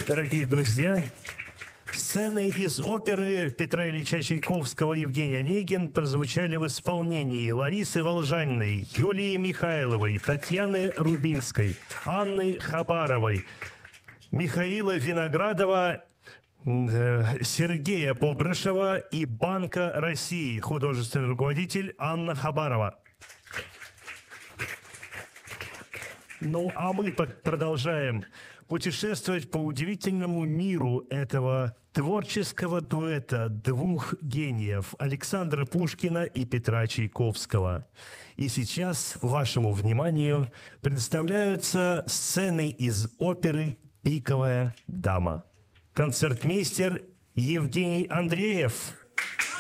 Дорогие друзья, сцены из оперы Петра Ильича Чайковского «Евгений Онегин» прозвучали в исполнении Ларисы Волжаниной, Юлии Михайловой, Татьяны Рубинской, Анны Хабаровой, Михаила Виноградова, Сергея Бобрышева и Банка России, художественный руководитель Анна Хабарова. Ну, а мы продолжаем путешествовать по удивительному миру этого творческого дуэта двух гениев Александра Пушкина и Петра Чайковского. И сейчас вашему вниманию представляются сцены из оперы «Пиковая дама». Концертмейстер Евгений Андреев.